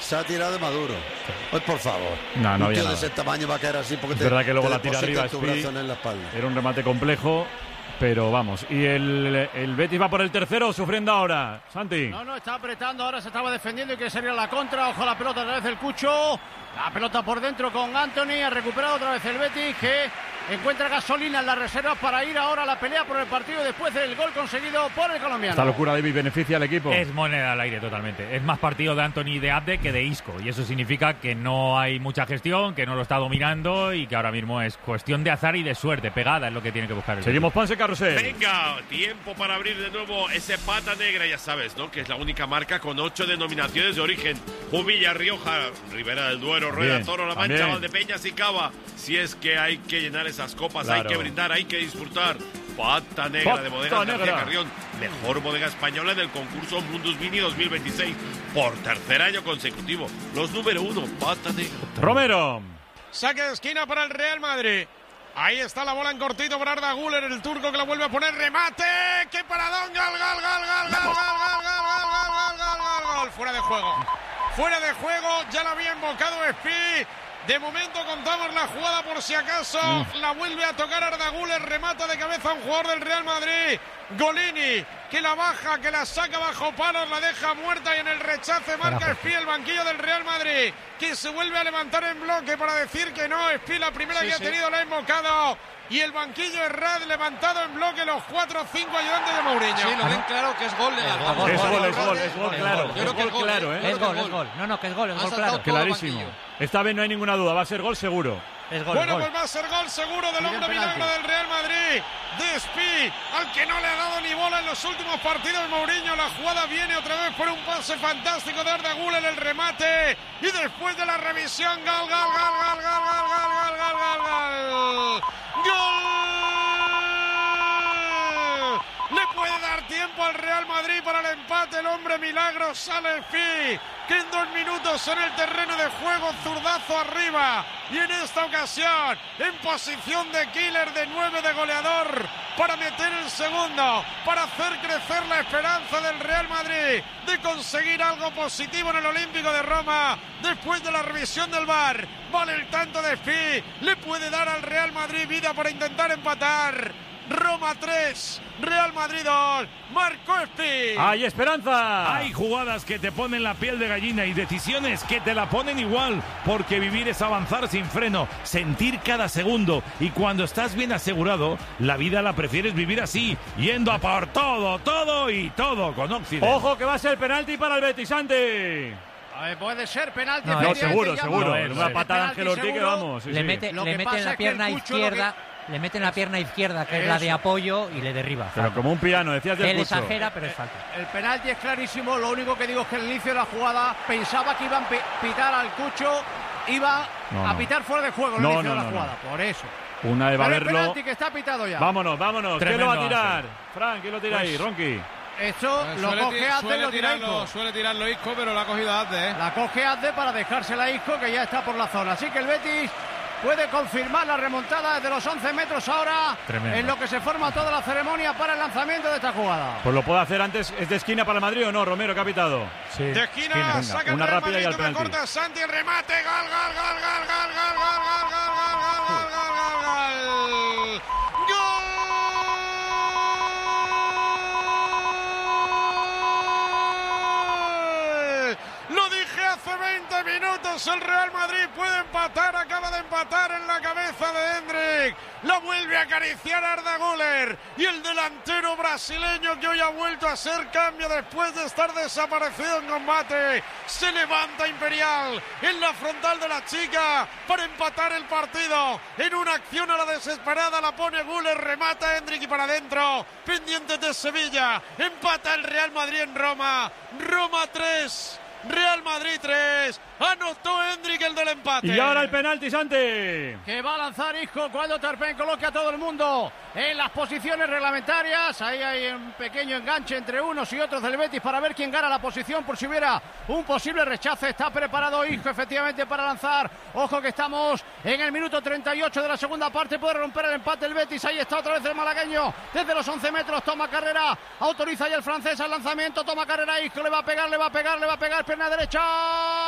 Se ha tirado de Maduro. Pues por favor. No un había tío nada. de ese tamaño va a caer así porque Es verdad que luego te la tira deposita arriba tu Spi, brazo en la espalda. era un remate complejo, pero vamos. Y el Betis va por el tercero, sufriendo ahora. Santi. No, está apretando, ahora se estaba defendiendo y que sería la contra. Ojo la pelota otra vez el Cucho. La pelota por dentro con Anthony. Ha recuperado otra vez el Betis, que encuentra gasolina en las reservas para ir ahora a la pelea por el partido después del gol conseguido por el colombiano. Esta locura, David, beneficia al equipo. Es moneda al aire totalmente. Es más partido de Anthony y de Abde que de Isco. Y eso significa que no hay mucha gestión, que no lo está dominando y que ahora mismo es cuestión de azar y de suerte. Pegada es lo que tiene que buscar el Seguimos, Ponce Carrusel. Venga, tiempo para abrir de nuevo ese pata negra, ya sabes, ¿no? Que es la única marca con 8 denominaciones de origen. Jumilla, Rioja, Ribera del Duero, Rueda, Bien, Toro, La Mancha, también. Valdepeñas y Cava. Si es que hay que llenar esas copas, Claro. hay que brindar, hay que disfrutar. Pata negra Pata de Bodegas García negra. Carrión, mejor bodega española en el concurso Mundus Vini 2026 por tercer año consecutivo. Los número 1, pata negra. Romero. Saque de esquina para el Real Madrid. Ahí está la bola en cortito para Arda Güler, el turco que la vuelve a poner. Remate. ¡Qué paradón! Gol. Fuera de juego. Fuera de juego. Ya lo había invocado Spi. De momento contamos la jugada por si acaso. La vuelve a tocar Arda Güler. Remata de cabeza a un jugador del Real Madrid. Golini, que la baja, que la saca bajo palos, la deja muerta y en el rechace marca Spi el banquillo del Real Madrid, que se vuelve a levantar en bloque para decir que no. Spi la primera que ha tenido la ha invocado. Y el banquillo Herrad levantado en bloque, los 4 o 5 ayudantes de Mourinho. Sí, lo ven claro que es gol legal. Es gol, claro. Yo creo que Es gol claro, ¿eh? Es gol. No, que es gol, claro. Clarísimo. Esta vez no hay ninguna duda, va a ser gol seguro. Es gol, Bueno, gol. pues va a ser gol seguro del hombre milagro del Real Madrid, de Spi, al que no le ha dado ni bola en los últimos partidos Mourinho. La jugada viene otra vez por un pase fantástico de Arda Güler, el remate, y después de la revisión, gol. Le puede dar tiempo al Real Madrid para el empate. El hombre milagro sale Spi, que en 2 minutos en el terreno de juego, zurdazo arriba. Y en esta ocasión, en posición de killer, de 9 de goleador, para meter el segundo, para hacer crecer la esperanza del Real Madrid de conseguir algo positivo en el Olímpico de Roma. Después de la revisión del VAR, vale el tanto de Spi, le puede dar al Real Madrid vida para intentar empatar. Roma 3, Real Madrid 2, marcó Spi. ¡Hay esperanza! Hay jugadas que te ponen la piel de gallina y decisiones que te la ponen igual, porque vivir es avanzar sin freno, sentir cada segundo, y cuando estás bien asegurado, la vida la prefieres vivir así, yendo a por todo con Occident. ¡Ojo que va a ser penalti para el Betis, Santi! Puede ser penalti. No, seguro. Una patada de Ángel Ortiz que vamos. Le mete en la pierna izquierda. Le mete en la pierna izquierda, que es la de apoyo, y le derriba. Pero como un piano, decías del Él Cucho. exagera, pero es falta. El penalti es clarísimo. Lo único que digo es que al inicio de la jugada pensaba que iban a pitar al Cucho. Iba a pitar fuera de juego al inicio de la jugada. Por eso. Una de Pero el Baberlo. penalti que está pitado ya. Vámonos. ¿Quién Tremendo lo va a tirar? Fran, ¿quién lo tira ahí? Ronqui. Esto lo coge Azde, lo tira Isco. Suele tirarlo Isco, pero lo ha cogido Azde, ¿eh? La coge Azde para dejársela a Isco, que ya está por la zona. Así que el Betis puede confirmar la remontada desde los 11 metros ahora. Tremendo. En lo que se forma toda la ceremonia para el lanzamiento de esta jugada. Pues lo puede hacer antes. ¿Es de esquina para el Madrid o no, Romero, que ha pitado? Sí. De esquina, saca una el Real rápida y Madrid, al que penalti. corta Santi, el remate, gol. Lo dije hace 20 minutos, el Real Madrid puede empatar, acaba de empatar en la cabeza de Hendrik. La vuelve a acariciar Arda Güler, y el delantero brasileño, que hoy ha vuelto a ser cambio después de estar desaparecido en combate, se levanta Imperial en la frontal de la chica para empatar el partido. En una acción a la desesperada la pone Güler, remata Hendrik y para adentro, pendiente de Sevilla. Empata el Real Madrid en Roma. Roma 3, Real Madrid 3. Anotó Hendrik el del empate. Y ahora el penalti, Santi. Que va a lanzar Isco cuando Terpen coloque a todo el mundo en las posiciones reglamentarias. Ahí hay un pequeño enganche entre unos y otros del Betis para ver quién gana la posición por si hubiera un posible rechace. Está preparado Isco efectivamente para lanzar. Ojo que estamos en el minuto 38 de la segunda parte. Puede romper el empate el Betis. Ahí está otra vez el malagueño desde los 11 metros. Toma carrera. Autoriza ya el francés al lanzamiento. Toma carrera Isco. Le va a pegar. Pierna derecha.